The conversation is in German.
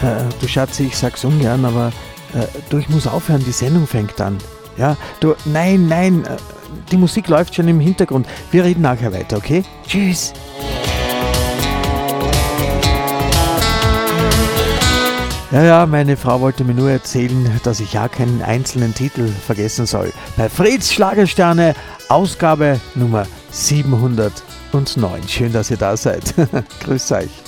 Du Schatzi, ich sag's ungern, aber du, ich muss aufhören, die Sendung fängt an. Ja, du, nein, die Musik läuft schon im Hintergrund. Wir reden nachher weiter, okay? Tschüss. Ja, meine Frau wollte mir nur erzählen, dass ich ja keinen einzelnen Titel vergessen soll. Bei Fritz Schlagersterne, Ausgabe Nummer 709. Schön, dass ihr da seid. Grüß euch.